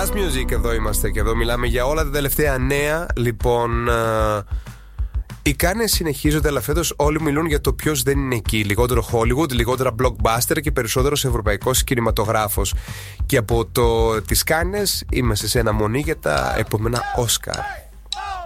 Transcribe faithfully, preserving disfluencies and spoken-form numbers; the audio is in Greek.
Just Music, εδώ είμαστε και εδώ μιλάμε για όλα τα τελευταία νέα. Λοιπόν, uh, οι Κάνες συνεχίζονται, αλλά φέτος όλοι μιλούν για το ποιος δεν είναι εκεί. Λιγότερο Hollywood, λιγότερα blockbuster και περισσότερο ευρωπαϊκός κινηματογράφος. Και από το τις Κάνες είμαστε σε αναμονή για τα επόμενα Oscar.